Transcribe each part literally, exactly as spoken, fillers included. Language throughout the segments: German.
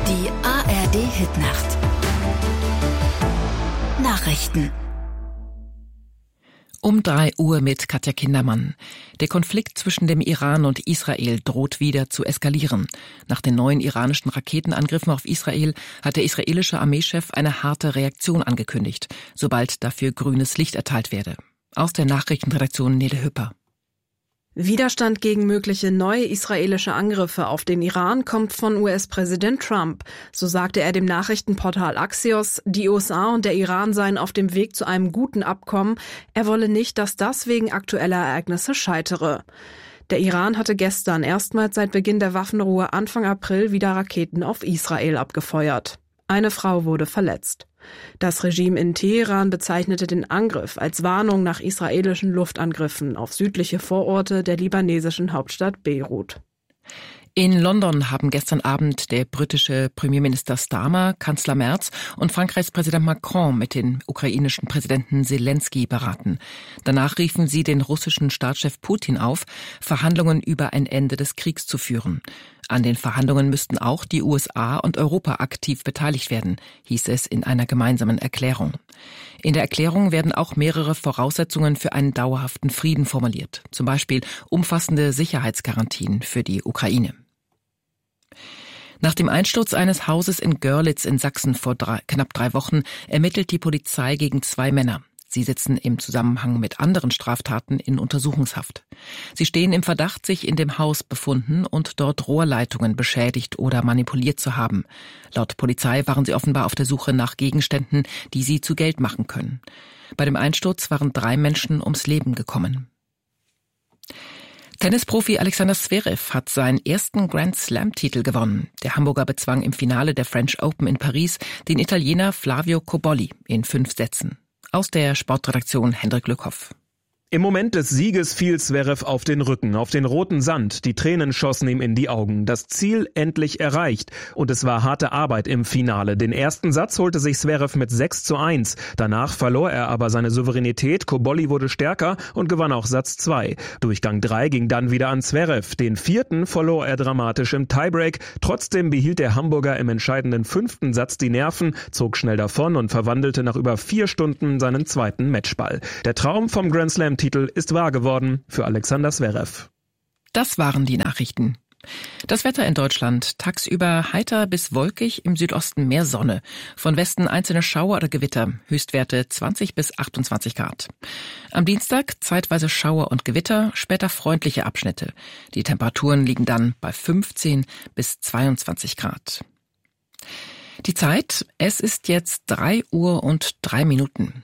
Die A R D-Hitnacht. Nachrichten. Um drei Uhr mit Katja Kindermann. Der Konflikt zwischen dem Iran und Israel droht wieder zu eskalieren. Nach den neuen iranischen Raketenangriffen auf Israel hat der israelische Armeechef eine harte Reaktion angekündigt, sobald dafür grünes Licht erteilt werde. Aus der Nachrichtenredaktion Nele Hüpper. Widerstand gegen mögliche neue israelische Angriffe auf den Iran kommt von U S-Präsident Trump. So sagte er dem Nachrichtenportal Axios, die U S A und der Iran seien auf dem Weg zu einem guten Abkommen. Er wolle nicht, dass das wegen aktueller Ereignisse scheitere. Der Iran hatte gestern erstmals seit Beginn der Waffenruhe Anfang April wieder Raketen auf Israel abgefeuert. Eine Frau wurde verletzt. Das Regime in Teheran bezeichnete den Angriff als Warnung nach israelischen Luftangriffen auf südliche Vororte der libanesischen Hauptstadt Beirut. In London haben gestern Abend der britische Premierminister Starmer, Kanzler Merz und Frankreichs Präsident Macron mit dem ukrainischen Präsidenten Zelensky beraten. Danach riefen sie den russischen Staatschef Putin auf, Verhandlungen über ein Ende des Kriegs zu führen. An den Verhandlungen müssten auch die U S A und Europa aktiv beteiligt werden, hieß es in einer gemeinsamen Erklärung. In der Erklärung werden auch mehrere Voraussetzungen für einen dauerhaften Frieden formuliert, zum Beispiel umfassende Sicherheitsgarantien für die Ukraine. Nach dem Einsturz eines Hauses in Görlitz in Sachsen vor drei, knapp drei Wochen ermittelt die Polizei gegen zwei Männer. Sie sitzen im Zusammenhang mit anderen Straftaten in Untersuchungshaft. Sie stehen im Verdacht, sich in dem Haus befunden und dort Rohrleitungen beschädigt oder manipuliert zu haben. Laut Polizei waren sie offenbar auf der Suche nach Gegenständen, die sie zu Geld machen können. Bei dem Einsturz waren drei Menschen ums Leben gekommen. Tennisprofi Alexander Zverev hat seinen ersten Grand-Slam-Titel gewonnen. Der Hamburger bezwang im Finale der French Open in Paris den Italiener Flavio Cobolli in fünf Sätzen. Aus der Sportredaktion Hendrik Lückhoff. Im Moment des Sieges fiel Zverev auf den Rücken, auf den roten Sand. Die Tränen schossen ihm in die Augen. Das Ziel endlich erreicht. Und es war harte Arbeit im Finale. Den ersten Satz holte sich Zverev mit sechs zu eins. Danach verlor er aber seine Souveränität. Cobolli wurde stärker und gewann auch Satz zwei. Durchgang drei ging dann wieder an Zverev. Den vierten verlor er dramatisch im Tiebreak. Trotzdem behielt der Hamburger im entscheidenden fünften Satz die Nerven, zog schnell davon und verwandelte nach über vier Stunden seinen zweiten Matchball. Der Traum vom Grand Slam Titel ist wahr geworden für Alexander Zverev. Das waren die Nachrichten. Das Wetter in Deutschland: tagsüber heiter bis wolkig, im Südosten mehr Sonne. Von Westen einzelne Schauer oder Gewitter, Höchstwerte zwanzig bis achtundzwanzig Grad. Am Dienstag zeitweise Schauer und Gewitter, später freundliche Abschnitte. Die Temperaturen liegen dann bei fünfzehn bis zweiundzwanzig Grad. Die Zeit: es ist jetzt drei Uhr und drei Minuten.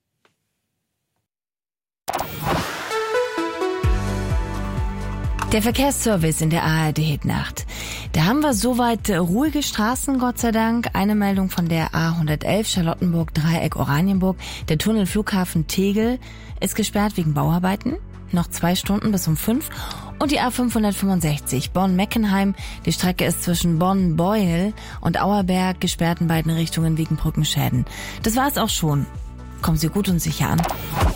Der Verkehrsservice in der A R D-Hitnacht. Da haben wir soweit ruhige Straßen, Gott sei Dank. Eine Meldung von der A hundertelf Charlottenburg, Dreieck Oranienburg. Der Tunnel Flughafen Tegel ist gesperrt wegen Bauarbeiten. Noch zwei Stunden bis um fünf. Und die A fünfhundertfünfundsechzig Bonn-Meckenheim. Die Strecke ist zwischen Bonn-Beuel und Auerberg gesperrt in beiden Richtungen wegen Brückenschäden. Das war's auch schon. Kommen Sie gut und sicher an.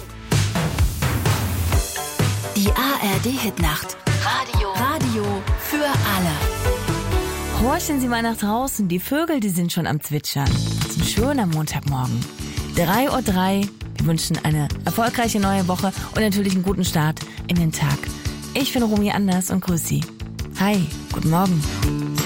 Die A R D-Hitnacht. Radio. Radio für alle. Horchen Sie mal nach draußen. Die Vögel, die sind schon am Zwitschern. Es ist ein schöner Montagmorgen. drei Uhr drei. Wir wünschen eine erfolgreiche neue Woche und natürlich einen guten Start in den Tag. Ich bin Romy Anders und grüße Sie. Hi, guten Morgen.